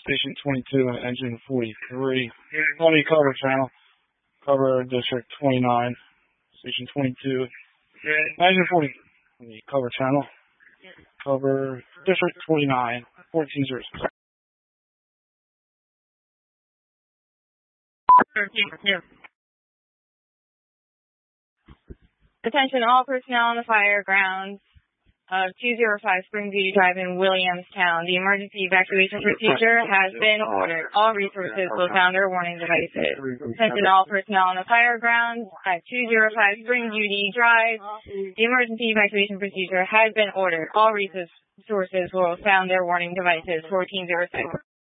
Station 22 and Engine 43. On the cover channel, cover District 29, Station 22, Engine 40. On the cover channel, cover District 29, 1406. Attention all personnel on the fire grounds of 205 Spring Beauty Drive in Williamstown. The emergency evacuation procedure has been ordered. All resources will sound their warning devices. Attention all personnel on the fire grounds at 205 Spring Beauty Drive. The emergency evacuation procedure has been ordered. All resources will sound their warning devices. 1406.